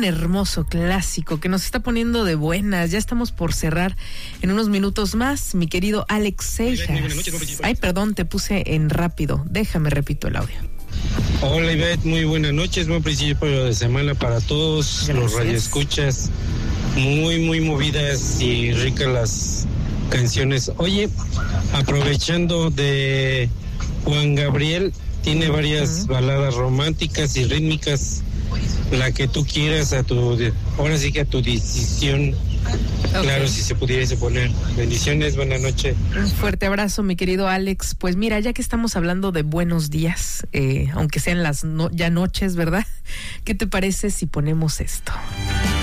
hermoso clásico que nos está poniendo de buenas. Ya estamos por cerrar en unos minutos más, mi querido Alex Seijas. Ay, perdón, te puse en rápido. Déjame, repito el audio. Hola, Ivette, muy buenas noches. Buen principio de semana para todos. Gracias. Los radioescuchas. Muy movidas y ricas las canciones. Oye, aprovechando de Juan Gabriel, tiene varias baladas románticas y rítmicas. La que tú quieras, ahora sí que a tu decisión. Okay. Claro, si se pudiese poner. Bendiciones, buenas noches. Un fuerte abrazo, mi querido Alex. Pues mira, ya que estamos hablando de buenos días, aunque sean las ya noches, ¿verdad? ¿Qué te parece si ponemos esto?